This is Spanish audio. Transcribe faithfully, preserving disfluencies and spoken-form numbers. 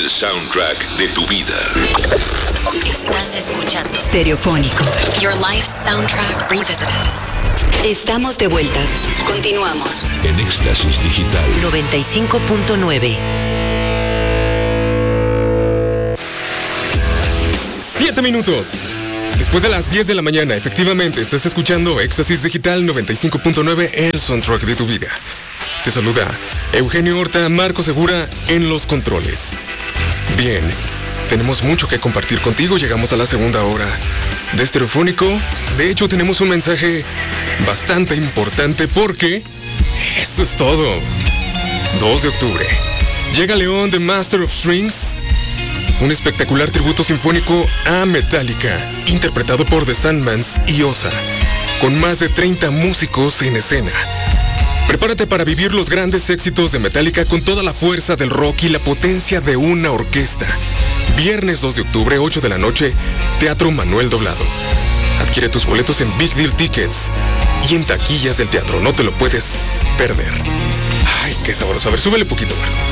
el soundtrack de tu vida. Estás escuchando Stereofónico. Your life soundtrack revisited. Estamos de vuelta. Continuamos. En Éxtasis Digital noventa y cinco punto nueve. Siete minutos. Después de las diez de la mañana, efectivamente, estás escuchando Éxtasis Digital noventa y cinco punto nueve, el soundtrack de tu vida. Te saluda Eugenio Horta, Marco Segura en los controles. Bien, tenemos mucho que compartir contigo. Llegamos a la segunda hora de Stereofónico. De hecho, tenemos un mensaje bastante importante porque eso es todo. dos de octubre. Llega León, The Master of Strings. Un espectacular tributo sinfónico a Metallica, interpretado por The Sandmans y Osa, con más de treinta músicos en escena. Prepárate para vivir los grandes éxitos de Metallica con toda la fuerza del rock y la potencia de una orquesta. Viernes dos de octubre, ocho de la noche, Teatro Manuel Doblado. Adquiere tus boletos en Big Deal Tickets y en taquillas del teatro. No te lo puedes perder. Ay, qué sabroso. A ver, súbele poquito, Marco.